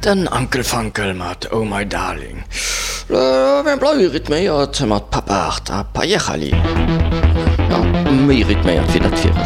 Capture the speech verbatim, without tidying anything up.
Den Onkel Fankel mat oh my darling. Wenn blau Rhythméiert mat Papa a Paierchali. Ja, méi Rhythméiert fir dat Virch.